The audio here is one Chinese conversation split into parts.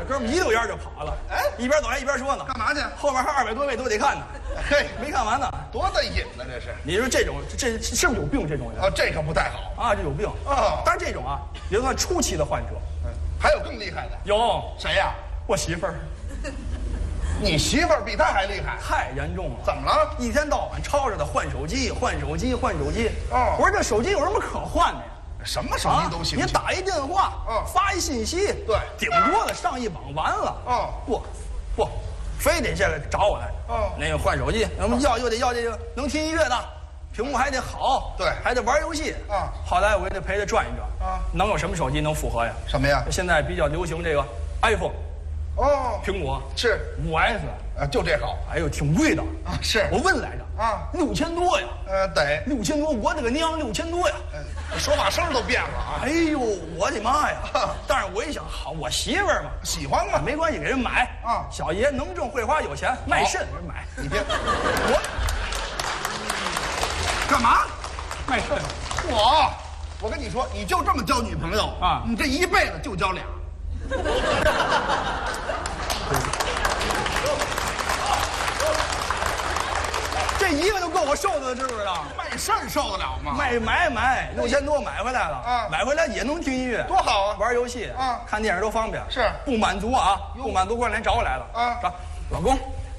这哥们一溜烟就跑了。哎，一边走还一边说呢。 干嘛去？ 后面还200多位都得看呢。 嘿， 没看完呢， 多大瘾呢？这是？ 你说这种这是不是有病？这种人哦，这可不太好啊，这有病哦。 但是这种啊，也算初期的患者。 还有更厉害的？ 有谁呀？ 我媳妇儿。 你媳妇儿比他还厉害？ 太严重了。 怎么了？ 一天到晚吵着的换手机，换手机，换手机。 哦， 我说这手机有什么可换的呀？ 什么手机都行。 你打一电话，发一信息， 对， 顶多了上一网完了。不，非得下来找我来。那个换手机，我们要得要这个能听音乐的，屏幕还得好， 对， 还得玩游戏。后来我也得陪他转一转。能有什么手机能符合呀？ 什么呀？ 现在比较流行这个 iPhone。苹果是 5S。 就这好。 哎呦，挺贵的啊！是我问来着，6000多呀。 得 6000多，我的个娘，6000多呀！ 说话声都变了啊！ 哎呦，我的妈呀！但是我一想，好，我媳妇儿嘛， 喜欢嘛， 没关系，给人买啊。小爷能挣会花，有钱，卖肾人买。 你别， 我干嘛？ 卖肾？ 我跟你说，你就这么交女朋友啊？你这一辈子就交俩。 这一个就够我受的，知不知道？ 卖肾受得了吗？ 买6000多买回来了啊！买回来也能听音乐， 多好啊！ 玩游戏啊，看电影都方便。 是不满足啊？不满足，过来找我来了啊！老公，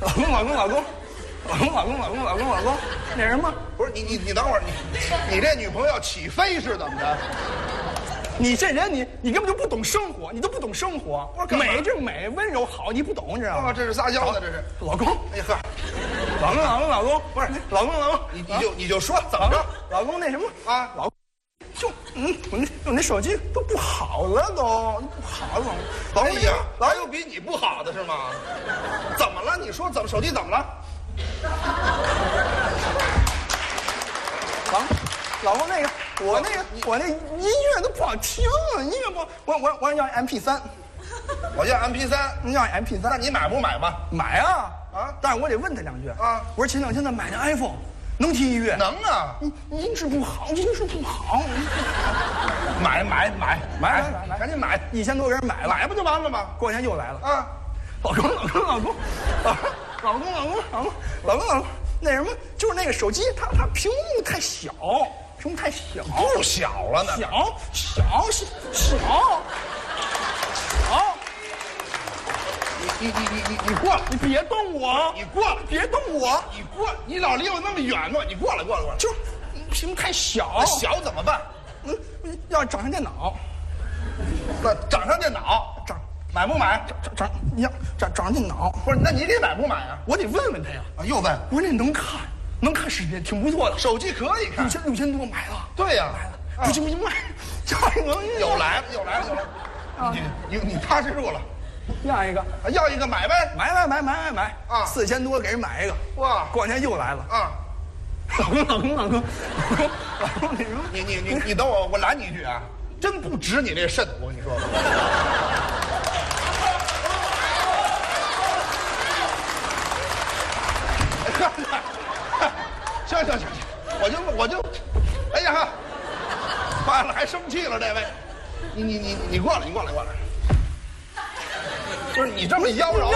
那什么？ 不是你等会儿，你这女朋友起飞是怎么着？ 你这人你根本就不懂生活，你都不懂生活。美这美，温柔好，你不懂，你知道吗？ 这是撒娇的，这是老公。 哎呀呵， 老公，不是老公， 你就说怎么着？ 老公那什么啊？老公，就我那手机都不好了，都不好了。 老公，还有比你不好的是吗？怎么了？你说怎么手机怎么了？ 老公，那个我那音乐都不好听啊，音乐不，我要 MP3， 我要 MP3， 你要 MP3， 那你买不买吧？ 买啊！但是我得问他2句啊。我说前2天买的 iPhone 能听音乐？ 能啊， 音质不好， 买，赶紧买 ，1000多个人买了， 买不就完了吗？ 过2天又来了啊， 老公，那什么，就是那个手机它屏幕太小。 不小了呢， 小。 你过来， 你别动我， 你过来， 别动我， 你过来，你老离我那么远嘛，你过来， 就屏幕太小， 小怎么办？ 要长上电脑， 那长上电脑，买不买？ 长上电脑， 不是，那你得买不买啊？ 我得问问他呀。 又问， 我说那能看视频，挺不错的， 手机可以看 ，6000多买了。 对呀， 买了，不行，卖， 又来了，你踏实住了。 要一个买呗， 买啊！4000多给人买一个， 哇！ 过2天又来了啊！老公， 你等我拦你一句啊！真不值你这肾，我跟你说。行，我就，哎呀，坏了，还生气了，这位，你过来。就是你这么妖娆，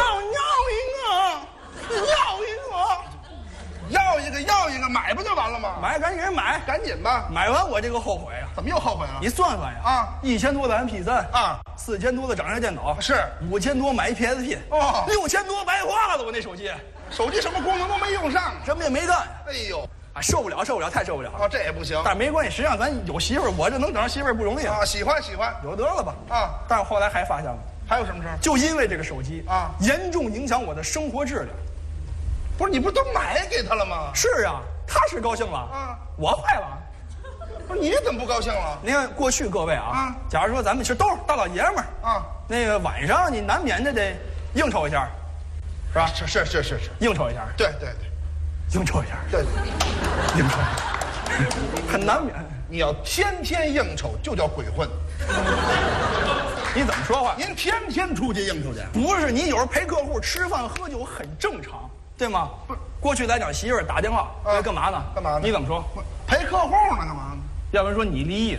要一个，买不就完了吗？ 买，赶紧给人买， 赶紧吧。 买完我这个后悔啊！ 怎么又后悔了？ 你算呀啊！1000多的 MP3 啊 ，4000多的掌上电脑是 ，5000多买一 PSP 哦，6000多白花了我那手机什么功能都没用上， 什么也没干。 哎呦！ 受不了，太受不了啊！这也不行， 但没关系，实际上咱有媳妇儿，我这能找上媳妇儿不容易啊！ 喜欢， 有得了吧啊！ 但是后来还发现了， 还有什么事儿？ 就因为这个手机啊， 严重影响我的生活质量。 不是你不都买给他了吗？ 是啊，他是高兴了啊，我坏了。 不是你怎么不高兴了？ 您看过去各位啊，假如说咱们其实都是大老爷们儿啊，那个晚上你难免的得应酬一下，是吧？ 是， 应酬一下。 对， 应酬一下。 对， 应酬，很难免。 你要天天应酬，就叫鬼混。 你怎么说话？ 您天天出去应酬去？ 不是，你有时候陪客户吃饭喝酒很正常，对吗？不是，过去咱讲媳妇儿打电话干嘛呢？ 干嘛呢？ 你怎么说？ 陪客户呢？干嘛呢？ 要不然说你离异呢？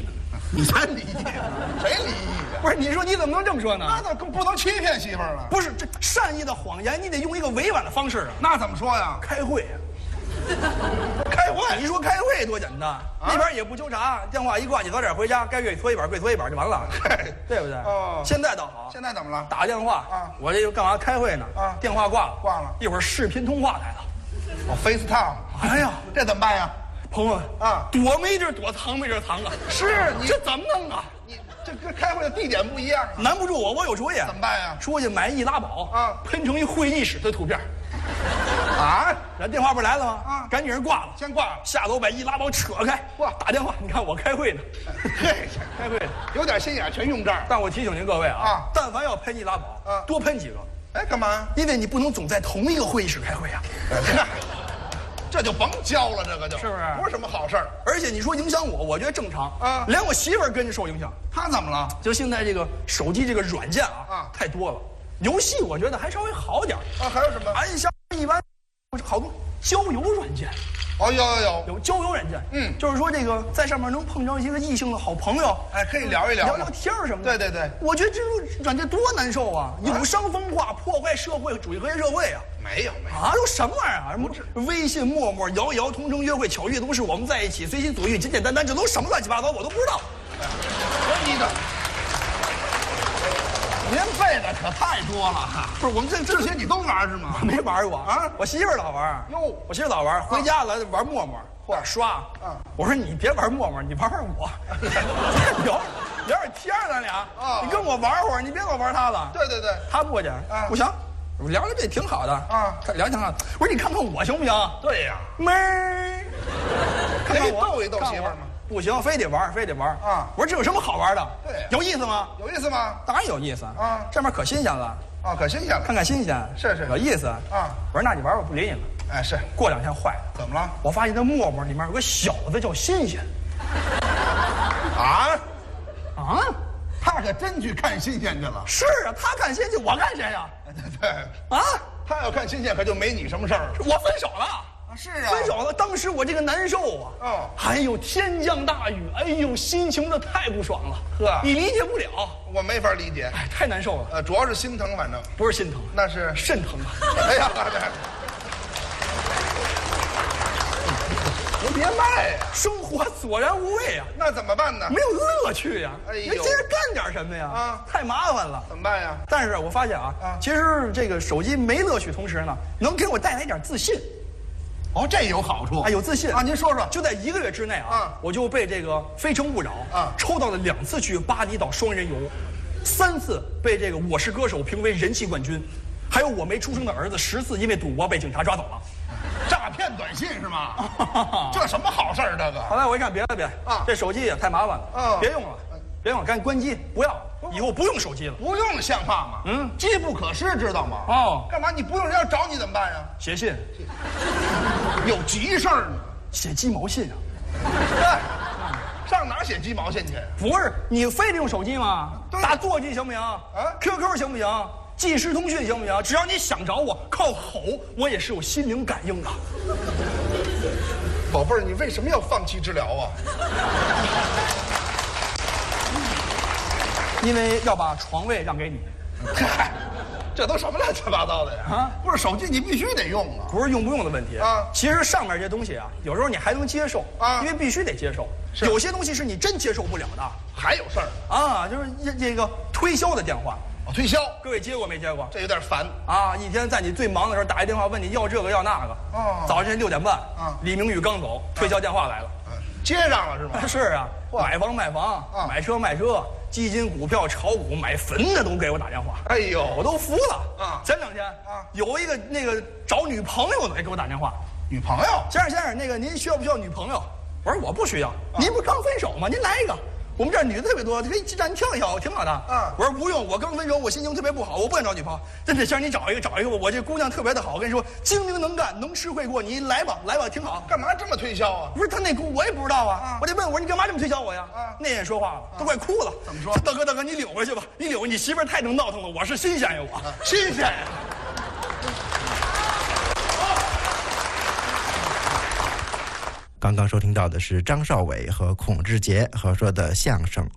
你才离异呢？谁离异呀？ 不是，你说你怎么能这么说呢？ 那怎么不能欺骗媳妇儿了？ 不是，这善意的谎言，你得用一个委婉的方式啊。 那怎么说呀？ 开会呀。 开会， 你说开会多简单，那边也不纠察，电话一挂，你早点回家，该跪搓衣板跪搓衣板就完了，对不对？ 哦， 现在倒好， 现在怎么了？ 打电话啊， 我这个干嘛开会呢？ 啊， 电话挂了，一会儿视频通话来了， 哦 ，FaceTime， 哎呀， 这怎么办呀？ 朋友们啊， 躲没地儿躲，藏没地儿藏啊！ 是你这怎么弄啊？ 你这跟开会的地点不一样啊， 难不住我，我有主意。 怎么办呀？ 出去买易拉宝啊， 喷成一会议室的图片。 啊， 人电话不是来了吗？ 啊， 赶紧人挂了， 先挂了， 下楼把易拉宝扯开， 哇， 打电话，你看我开会呢， 嘿， 开会呢， 有点心眼全用这儿。 但我提醒您各位啊， 但凡要喷易拉宝， 啊， 多喷几个。 哎，干嘛？ 因为你不能总在同一个会议室开会啊。 这就甭教了，这个就是不是？ 不是什么好事儿。 而且你说影响我觉得正常啊， 连我媳妇儿跟着受影响。 她怎么了？ 就现在这个手机这个软件啊，太多了。游戏我觉得还稍微好点啊，还有什么？ 像一般好多交友软件。 哦，有交友软件，就是说这个在上面能碰着一些个异性的好朋友， 哎，可以聊一聊， 聊聊天什么的。 对对对， 我觉得这种软件多难受啊，有伤风化，破坏社会主义和谐社会啊。 没有啊，都什么玩意儿啊？什么微信、陌陌、摇一摇、同城约会、巧遇都是我们在一起，随心所欲，简简单单，这都什么乱七八糟，我都不知道。 你的。您背的可太多了哈！ 不是，我们这些你都玩是吗？ 我没玩过啊， 我媳妇儿老玩。 哟， 我媳妇儿老玩，回家了玩陌陌或者刷。我说你别玩陌陌，你玩玩我，聊点天咱俩。你跟我玩会儿，你别老玩他了。 对对对， 他不行，不行，我聊聊这挺好的啊，聊挺好。我说你看看我行不行？ 对呀， 没。 看看我逗一逗媳妇儿吗？ 不行，非得玩啊！我说这有什么好玩的？ 对， 有意思吗？ 有意思吗？ 当然有意思啊！这面可新鲜了啊，可新鲜了， 看看新鲜， 是有意思啊！ 我说那你玩我不理你了。 哎，是。 过2天坏了， 怎么了？ 我发现这陌陌里面有个小子叫新鲜。 啊？他可真去看新鲜去了。 是啊，他看新鲜，我看谁呀？ 对。 啊？ 他要看新鲜，可就没你什么事儿了。 我分手了。 是啊， 分手了。当时我这个难受啊，哎呦，天降大雨，哎呦，心情的太不爽了。 呵， 你理解不了， 我没法理解， 哎，太难受了。 主要是心疼，反正不是心疼， 那是肾疼啊。 哎呀，您别卖呀， 生活索然无味啊。 那怎么办呢？ 没有乐趣呀。 哎呦， 你接着干点什么呀？啊，太麻烦了。 怎么办呀？ 但是我发现啊，其实这个手机没乐趣，同时呢，能给我带来一点自信。 哦，这有好处啊，有自信啊！您说说， 就在1个月之内啊，我就被这个《非诚勿扰》抽到了2次去巴厘岛双人游，3次被这个《我是歌手》评为人气冠军，还有我没出生的儿子10次因为赌博被警察抓走了。 诈骗短信是吗？这什么好事儿？这个。 后来我一看，别啊，这手机也太麻烦了，别用了，别用了，赶紧关机，不要，以后不用手机了。 不用像话吗？机不可失，知道吗？ 哦， 干嘛？你不用人要找你怎么办呀？ 写信， 有急事儿呢， 写鸡毛信啊。 对，上哪儿写鸡毛信去？ 不是，你非得用手机吗？打座机行不行？啊 ，QQ 行不行？即时通讯行不行？只要你想找我，靠吼，我也是有心灵感应的。 宝贝儿，你为什么要放弃治疗啊？ 因为要把床位让给你。 嗨，这都什么乱七八糟的呀？啊，不是手机你必须得用啊， 不是用不用的问题啊。其实上面这些东西啊，有时候你还能接受啊，因为必须得接受。有些东西是你真接受不了的。 还有事儿啊，就是这个推销的电话。 推销， 各位接过没接过？ 这有点烦啊！一天在你最忙的时候打一电话问你要这个要那个。哦，早晨6点半，李明宇刚走，推销电话来了， 接上了是吗？ 是啊，买房卖房，买车卖车，基金股票炒股买坟的都给我打电话。 哎呦， 我都服了啊！前2天有一个那个找女朋友的给我打电话， 女朋友， 先生，那个您需要不需要女朋友？我说我不需要，您不是刚分手吗？您来一个。我们这儿女的特别多，可以让您挑一挑，挺好的。我说不用，我刚分手，我心情特别不好，我不想找女朋友。真的，先生你找一个，我这姑娘特别的好，我跟你说，精明能干，能吃会过，你来吧，挺好。 干嘛这么推销啊？ 不是他那我也不知道啊，我得问我说你干嘛这么推销我呀？那人说话了，都快哭了。 怎么说？ 大哥，你领回去吧，你媳妇儿太能闹腾了，我是新鲜呀，我新鲜呀。 刚刚收听到的是张少伟和孔志杰合说的相声《